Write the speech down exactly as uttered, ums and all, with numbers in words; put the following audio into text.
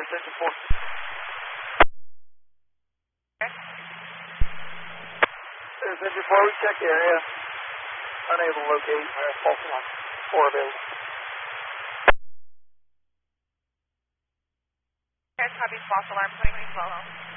There's engine four. Okay. There's engine four. We checked the area. Unable to locate. Uh, false alarm. Four available. Okay, copy false alarm, twenty twenty twelve.